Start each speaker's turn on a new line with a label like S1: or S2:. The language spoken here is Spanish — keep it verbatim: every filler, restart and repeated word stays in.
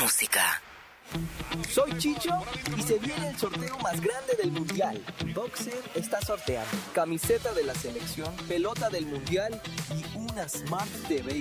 S1: música.
S2: Soy Chicho y se viene el sorteo más grande del mundial. Boxer está sorteando camiseta de la selección, pelota del mundial y una Smart T V